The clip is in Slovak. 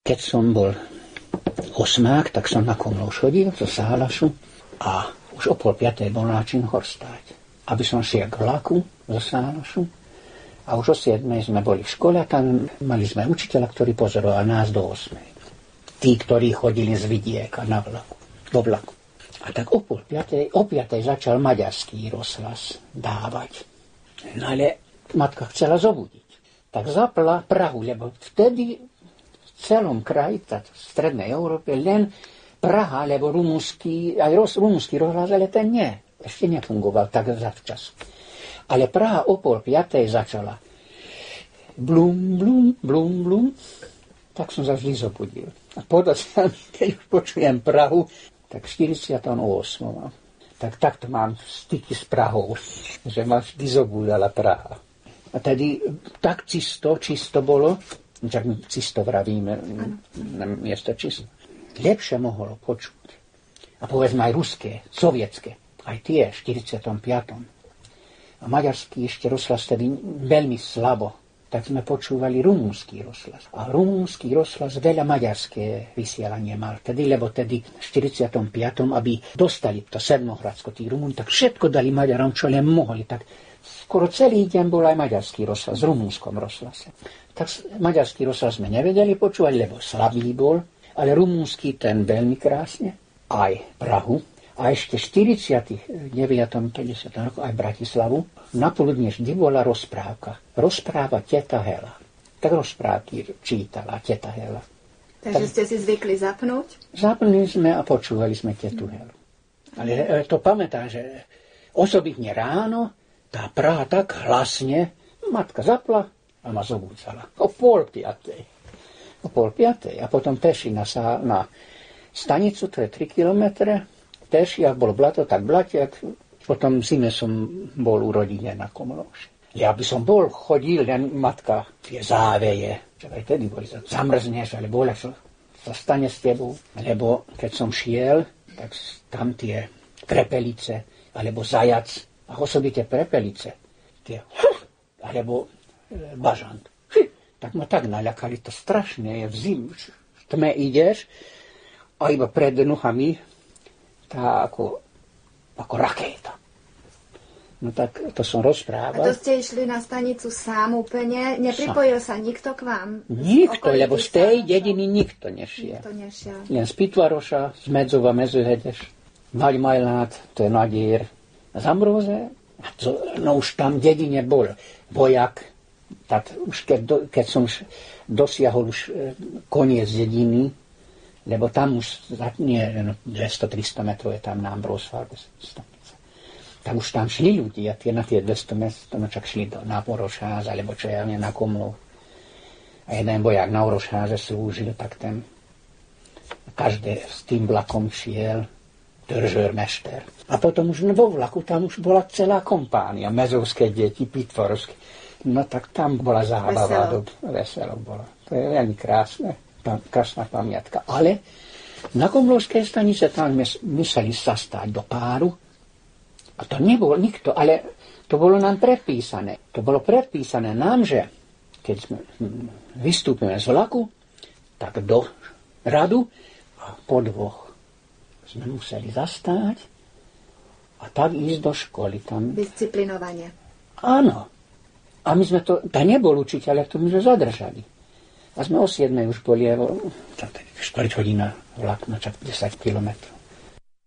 Keď som bol osmák, tak som na Komlov chodil zo Sálašu a už o 4:30 bol náčin Horstáť. Aby som šiel k vlaku zo Sálašu a už o 7:00 sme boli v škole a tam mali sme učiteľa, ktorý pozoroval nás do 8:00. Tí, ktorí chodili z vidieka na vlaku, do vlaku. A tak o 5:00 začal maďarský rozhlas dávať. No ale matka chcela zobudiť. Tak zapla Prahu, lebo vtedy v celom kraji, v strednej Európe, len Praha, lebo rumunský rozhlas, ale ten nie. Ešte nefungoval tak zavčas. Ale Praha o 4:30 začala. Blum, blum, blum, blum. Tak som sa vždy zobudil. A podľa keď už počujem Prahu, tak v 48. Tak takto mám styky s Prahou, že ma vždy zobúdala Praha. A tedy tak čisto bolo, čisto vravíme, na miesto čisto. Lepšie mohlo počuť. A povedzme aj ruské, sovietské, aj tie v 45. A maďarský ešte rozhlas tedy veľmi slabo. Tak sme počúvali rumúnsky rozhlas. A rumúnsky rozhlas veľa maďarské vysielanie mal tedy, lebo tedy v 45. aby dostali to Sedmohradsko, tí Rumúni, tak všetko dali Maďarom, čo len mohli. Tak skoro celý deň bol aj maďarský rozhlas, v rumúnskom rozhlase. Tak maďarský rozhlas sme nevedeli počúvať, lebo slabý bol, ale rumúnsky ten veľmi krásne, aj Prahu. A ešte v 49. 50. roku aj Bratislavu napoludne vždy bola rozprávka. Rozpráva teta Hela. Tak rozprávky čítala teta Hela. Takže ste si zvykli zapnúť? Zapnuli sme a počúvali sme tetu Helu. Ale to pamätá, že osobitne ráno tá Praha tak hlasne, matka zapla a ma zobúdzala. O 4:30. A potom peši na stanicu, to je 3 kilometre. Tež, ak bolo blato, tak blatiak. Potom v zime som bol u rodine na Komlovši. Ja by som chodil, len matka, tie záveje, čo aj tedy boli, zamrzneš, ale bola sa stane s tebou. Lebo keď som šiel, tak tam tie krepelice, alebo zajac, a osobite prepelice, tie, alebo bažant. Tak ma tak naľakali, to strašne je v zimu. V tme ideš a iba pred nohami tá ako rakéta. No tak to som rozprával. A to ste išli na stanicu sám úplne? Nepripojil sa nikto k vám? Nikto, lebo z tej dediny nikto nešiel. Len z Pitvaroša, z Medzova, Mezuhedeš, Majlát, to je Nadier, Zamroze. No už tam v dedine bol vojak. Tak už keď som dosiahol už koniec dediny, lebo tam už nie 200-300 metrov je tam na Ambrósfarbe stanica. Tam už tam šli ľudia, na tie 200 metrov, no čak šli na Orošház, alebo čo ja na Komlov. A jeden vojak na Orošháze slúžil, tak ten každé s tým vlakom šiel, držörmester. A potom už vo vlaku, tam už bola celá kompánia, mezovské deti, pitvorovské. No tak tam bola zábava, veselo bola. To je veľmi krásne. Krásna pamiatka. Ale na Komlovskej stanice tam museli sa stať do páru. A to nebol nikto, ale to bolo nám predpísané. To bolo predpísané nám, že keď sme vystúpime z vlaku, tak do radu a po dvoch sme museli zastáť a tak ísť do školy. Tam. Disciplinovanie. Áno. A my sme to nebol učiteľ, to my sme zadržali. A sme o 7:00 už boli, 4 hodina vlak, no čak 10 kilometrov.